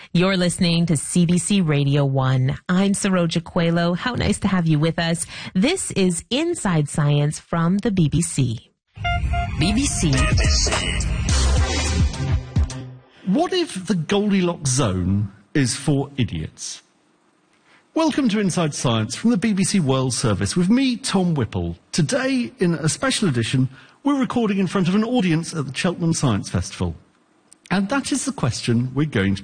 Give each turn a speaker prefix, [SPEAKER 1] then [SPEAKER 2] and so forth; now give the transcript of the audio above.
[SPEAKER 1] You're listening to CBC Radio 1. I'm Saroja Coelho. How nice to have you with us. This is Inside Science from the BBC. BBC.
[SPEAKER 2] What if the Goldilocks zone is for idiots? Welcome to Inside Science from the BBC World Service with me, Tom Whipple. Today, in a special edition, we're recording in front of an audience at the Cheltenham Science Festival. And that is the question we're going to